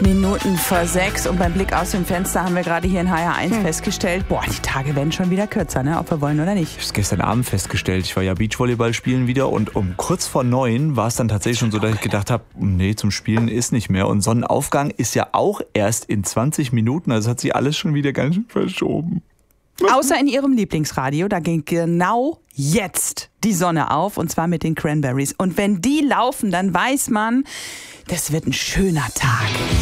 Minuten vor 6 und beim Blick aus dem Fenster haben wir gerade hier in HR1 festgestellt, die Tage werden schon wieder kürzer, ne? Ob wir wollen oder nicht. Ich habe es gestern Abend festgestellt, ich war ja Beachvolleyball spielen wieder und um kurz vor 9 war es dann tatsächlich schon so, dass ich gedacht habe, nee, zum Spielen ist nicht mehr. Und Sonnenaufgang ist ja auch erst in 20 Minuten, also hat sich alles schon wieder ganz schön verschoben. Außer in Ihrem Lieblingsradio, da ging genau jetzt die Sonne auf und zwar mit den Cranberries. Und wenn die laufen, dann weiß man, das wird ein schöner Tag.